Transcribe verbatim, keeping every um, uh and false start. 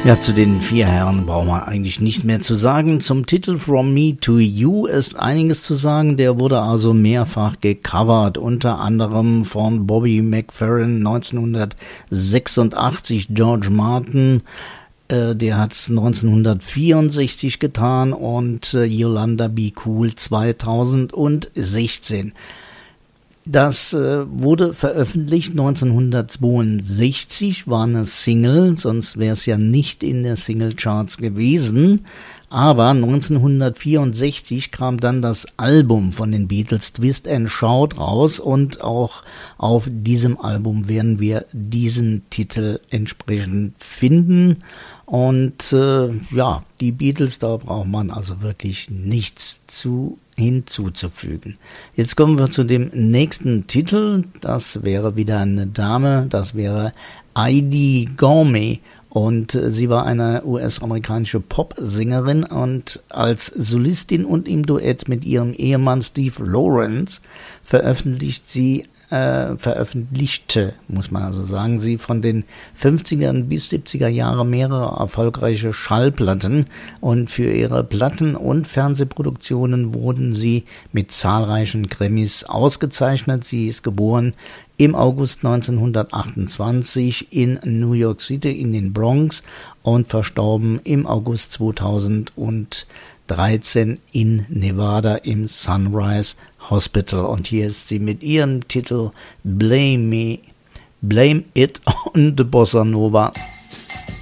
Ja, zu den vier Herren braucht man eigentlich nicht mehr zu sagen. Zum Titel From Me to You ist einiges zu sagen. Der wurde also mehrfach gecovert, unter anderem von Bobby McFerrin neunzehnhundertsechsundachtzig, George Martin, äh, der hat es neunzehnhundertvierundsechzig getan und äh, Yolanda Be Cool zweitausendsechzehn. Das äh, wurde veröffentlicht neunzehnhundertzweiundsechzig, war eine Single, sonst wäre es ja nicht in der Singlecharts gewesen. Aber neunzehnhundertvierundsechzig kam dann das Album von den Beatles, Twist and Shout, raus und auch auf diesem Album werden wir diesen Titel entsprechend finden. Und äh, ja, die Beatles, da braucht man also wirklich nichts zu hinzuzufügen. Jetzt kommen wir zu dem nächsten Titel. Das wäre wieder eine Dame, das wäre Eydie Gormé. Und sie war eine U S-amerikanische Popsängerin und als Solistin und im Duett mit ihrem Ehemann Steve Lawrence veröffentlicht sie Äh, veröffentlichte, muss man also sagen, sie von den fünfzigern bis siebziger Jahre mehrere erfolgreiche Schallplatten und für ihre Platten- und Fernsehproduktionen wurden sie mit zahlreichen Grammys ausgezeichnet. Sie ist geboren im August neunzehnhundertachtundzwanzig in New York City in den Bronx und verstorben im August zweitausenddreizehn in Nevada im Sunrise Hospital. Und hier ist sie mit ihrem Titel Blame Me, Blame It on the Bossa Nova.